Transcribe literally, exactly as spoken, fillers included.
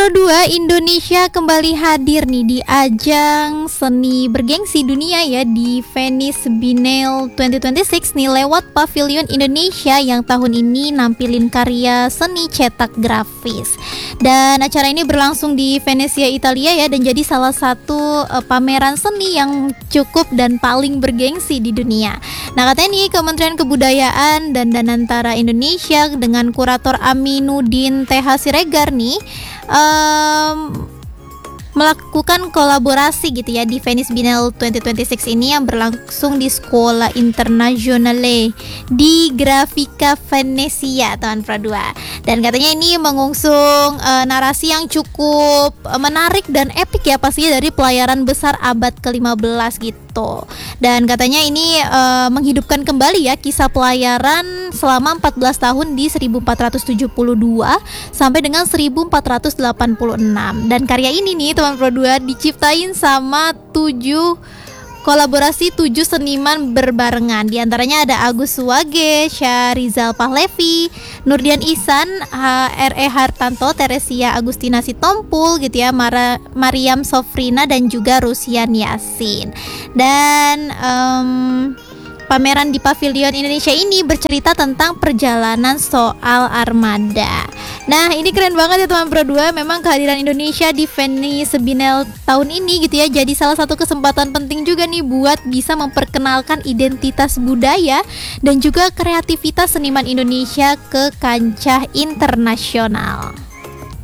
Pro dua, Indonesia kembali hadir nih di ajang seni bergengsi dunia ya di Venice Biennale dua ribu dua puluh enam nih lewat Pavilion Indonesia yang tahun ini nampilin karya seni cetak grafis. Dan acara ini berlangsung di Venezia, Italia ya, dan jadi salah satu uh, pameran seni yang cukup dan paling bergengsi di dunia. Nah, katanya nih Kementerian Kebudayaan dan Danantara Indonesia dengan kurator Aminuddin T H Siregar nih Um, melakukan kolaborasi gitu ya di Venice Biennale dua ribu dua puluh enam ini yang berlangsung di Scuola Internazionale di Grafica Venezia tahun Pro dua. Dan katanya ini mengusung uh, narasi yang cukup uh, menarik dan epik ya pastinya dari pelayaran besar abad ke lima belas gitu. Dan katanya ini uh, menghidupkan kembali ya kisah pelayaran selama empat belas tahun di seribu empat ratus tujuh puluh dua sampai dengan seribu empat ratus delapan puluh enam. Dan karya ini nih teman Pro dua diciptain sama tujuh kolaborasi tujuh seniman berbarengan. Di antaranya ada Agus Suwage, Syahrizal Pahlevi, Nurdian Ihsan, R E Hartanto, Teresia Agustina Sitompul gitu ya, Mara, Mariam Sofrina dan juga Rusian Yasin. Dan um, pameran di Pavilion Indonesia ini bercerita tentang perjalanan soal armada. Nah, ini keren banget ya teman Pro dua. Memang kehadiran Indonesia di Venice Biennale tahun ini gitu ya, jadi salah satu kesempatan penting juga nih buat bisa memperkenalkan identitas budaya dan juga kreativitas seniman Indonesia ke kancah internasional.